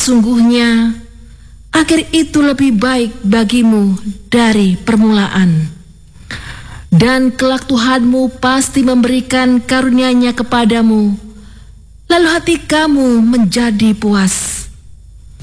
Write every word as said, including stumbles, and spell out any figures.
sesungguhnya akhir itu lebih baik bagimu dari permulaan. Dan kelak Tuhanmu pasti memberikan karunia-Nya kepadamu, lalu hati kamu menjadi puas.